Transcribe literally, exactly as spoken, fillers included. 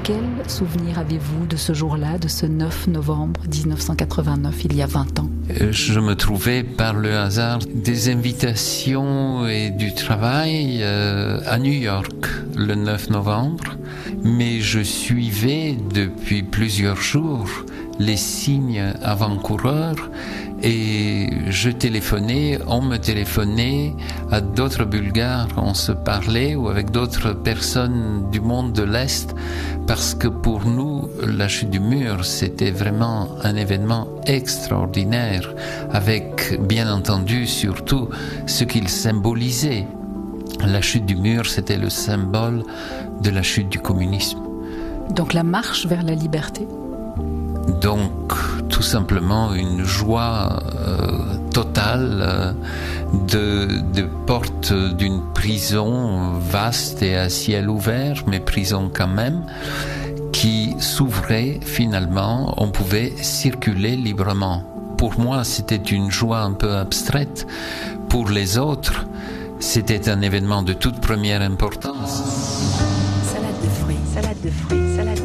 Quel souvenir avez-vous de ce jour-là, de ce neuf novembre dix-neuf cent quatre-vingt-neuf, il y a vingt ans? Je me trouvais par le hasard des invitations et du travail euh, à New York le neuf novembre, mais je suivais depuis plusieurs jours les signes avant-coureurs et je téléphonais, on me téléphonait à d'autres Bulgares, on se parlait ou avec d'autres personnes du monde de l'Est, parce que pour nous, la chute du mur, c'était vraiment un événement extraordinaire, avec bien entendu surtout ce qu'il symbolisait. La chute du mur, c'était le symbole de la chute du communisme. Donc la marche vers la liberté. Donc, tout simplement une joie euh, totale euh, de, de porte d'une prison vaste et à ciel ouvert, mais prison quand même, qui s'ouvrait finalement, on pouvait circuler librement. Pour moi, c'était une joie un peu abstraite. Pour les autres, c'était un événement de toute première importance. Salade de fruits, salade de fruits, salade